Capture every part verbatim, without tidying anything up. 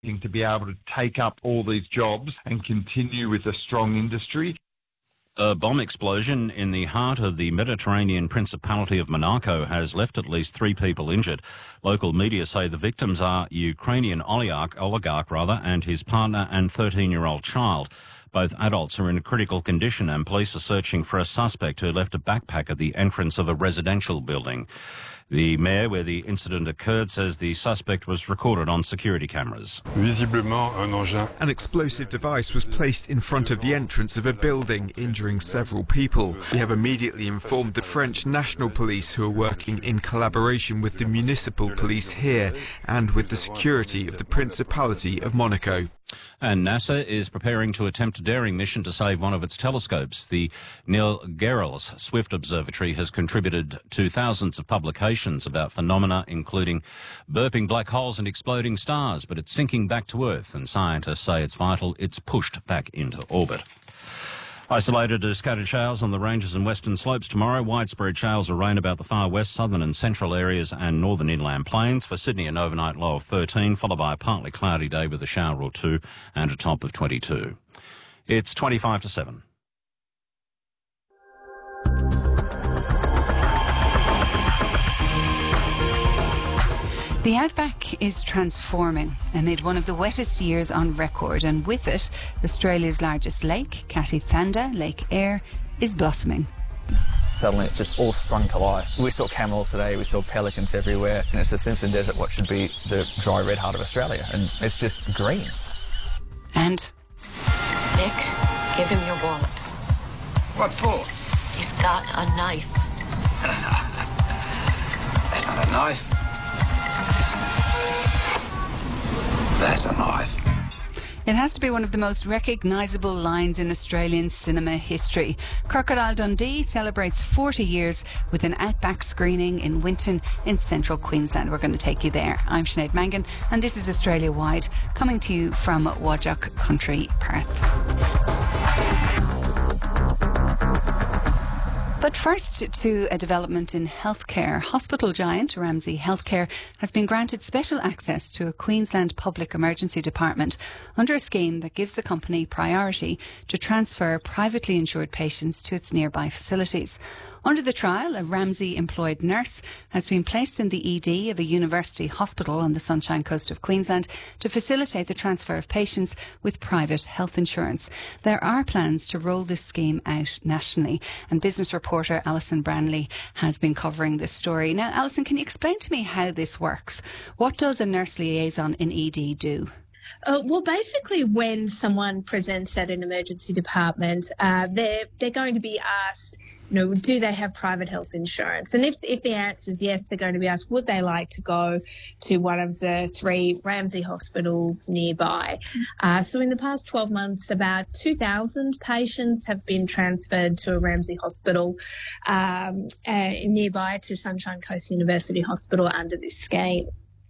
to be able to take up all these jobs and continue with a strong industry. A bomb explosion in the heart of the Mediterranean Principality of Monaco has left at least three people injured. Local media say the victims are Ukrainian oligarch, oligarch rather, and his partner and thirteen-year-old child. Both adults are in a critical condition and police are searching for a suspect who left a backpack at the entrance of a residential building. The mayor where the incident occurred says the suspect was recorded on security cameras. An explosive device was placed in front of the entrance of a building, injuring several people. We have immediately informed the French National Police, who are working in collaboration with the municipal police here and with the security of the Principality of Monaco. And NASA is preparing to attempt a daring mission to save one of its telescopes. The Neil Gehrels Swift Observatory has contributed to thousands of publications about phenomena including burping black holes and exploding stars, but it's sinking back to Earth, and scientists say it's vital it's pushed back into orbit. Isolated to scattered showers on the ranges and western slopes tomorrow. Widespread showers or rain about the far west, southern and central areas and northern inland plains. For Sydney, an overnight low of thirteen, followed by a partly cloudy day with a shower or two and a top of twenty-two. It's twenty-five to seven. The outback is transforming amid one of the wettest years on record, and with it, Australia's largest lake, Catithanda, Lake Eyre, is blossoming. Suddenly it's just all sprung to life. We saw camels today, we saw pelicans everywhere, and it's the Simpson Desert, what should be the dry red heart of Australia, and it's just green. And? Nick, give him your wallet. What for? He's got a knife. That's not a knife. That's a knife. It has to be one of the most recognisable lines in Australian cinema history. Crocodile Dundee celebrates forty years with an outback screening in Winton in central Queensland. We're going to take you there. I'm Sinead Mangan and this is Australia Wide, coming to you from Wadjock Country, Perth. But first to a development in healthcare. Hospital giant Ramsay Health Care has been granted special access to a Queensland Public Emergency Department under a scheme that gives the company priority to transfer privately insured patients to its nearby facilities. Under the trial, a Ramsay-employed nurse has been placed in the E D of a university hospital on the Sunshine Coast of Queensland to facilitate the transfer of patients with private health insurance. There are plans to roll this scheme out nationally, and business reporter Alison Branley has been covering this story. Now, Alison, can you explain to me how this works? What does a nurse liaison in E D do? Uh, well, basically, when someone presents at an emergency department, uh, they're they're going to be asked, you know, do they have private health insurance? And if if the answer is yes, they're going to be asked, would they like to go to one of the three Ramsay hospitals nearby? Uh, so in the past twelve months, about two thousand patients have been transferred to a Ramsay hospital um, uh, nearby to Sunshine Coast University Hospital under this scheme.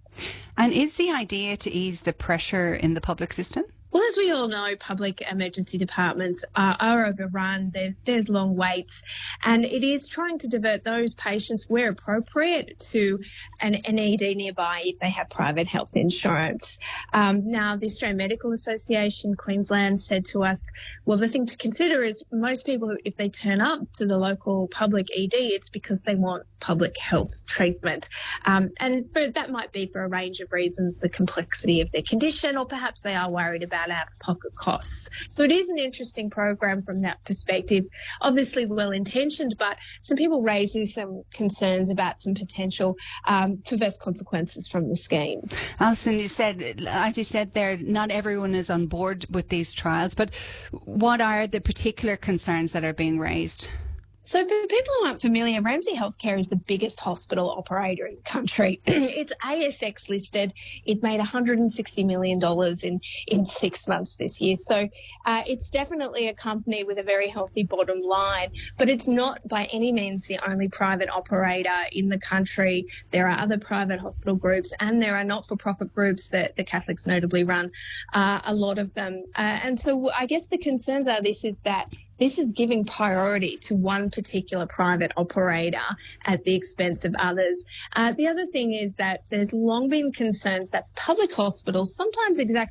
And is the idea to ease the pressure in the public system? Well, as we all know, public emergency departments are, are overrun. There's there's long waits, and it is trying to divert those patients where appropriate to an, an E D nearby if they have private health insurance. Um, now, the Australian Medical Association Queensland said to us, well, the thing to consider is most people, who, if they turn up to the local public E D, it's because they want public health treatment. Um, and for, that might be for a range of reasons, the complexity of their condition, or perhaps they are worried about out-of-pocket costs. So it is an interesting program from that perspective. Obviously well-intentioned, but some people raising some concerns about some potential um, perverse consequences from the scheme. Alison, you said, as you said there, not everyone is on board with these trials, but what are the particular concerns that are being raised? So for people who aren't familiar, Ramsay Health Care is the biggest hospital operator in the country. It's A S X listed. It made one hundred sixty million dollars in, in six months this year. So uh, it's definitely a company with a very healthy bottom line, but it's not by any means the only private operator in the country. There are other private hospital groups, and there are not-for-profit groups that the Catholics notably run, uh, a lot of them. Uh, and so I guess the concerns are this is that this is giving priority to one particular private operator at the expense of others. Uh, the other thing is that there's long been concerns that public hospitals, sometimes exact